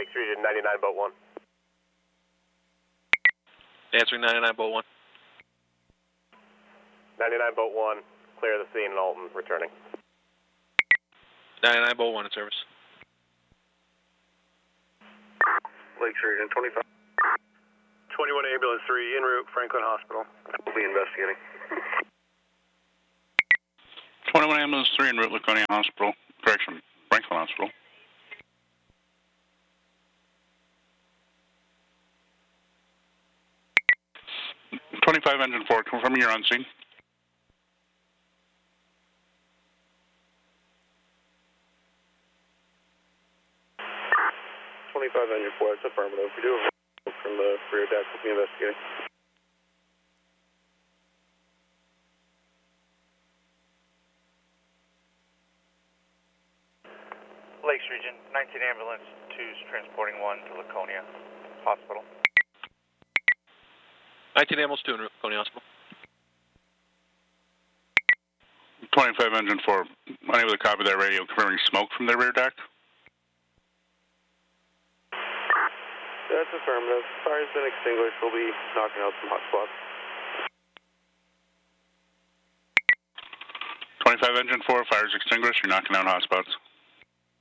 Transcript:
Lakes Region 99, boat 1. Answering 99, boat 1. 99, boat 1, clear the scene in Alton, returning. 99, boat 1 in service. Lakes Region 25. 21 Ambulance 3, en route, Franklin Hospital. We'll be investigating. 21 Ambulance 3 en route, Laconia Hospital. Correction, Franklin Hospital. 25 Engine 4, confirming you're on scene. Engine 4, it's affirmative. We do have from the rear deck. We'll be investigating. Lakes Region, 19 Ambulance 2 is transporting 1 to Laconia Hospital. 19 Ambulance 2 in route, Laconia Hospital. 25 Engine 4, unable to copy that radio, confirming smoke from their rear deck. That's affirmative. Fire's been extinguished. We'll be knocking out some hot spots. 25 Engine 4, fire's extinguished. You're knocking out hot spots.